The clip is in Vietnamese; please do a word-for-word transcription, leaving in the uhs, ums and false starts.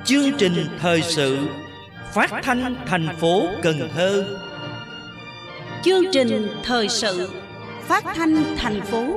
Chương trình thời sự phát thanh thành phố Cần Thơ. Chương trình thời sự phát thanh thành phố